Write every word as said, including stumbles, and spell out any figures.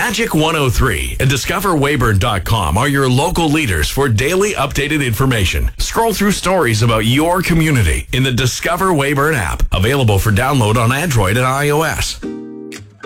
Magic one oh three and discover weyburn dot com are your local leaders for daily updated information. Scroll through stories about your community in the Discover Weyburn app, available for download on Android and iOS.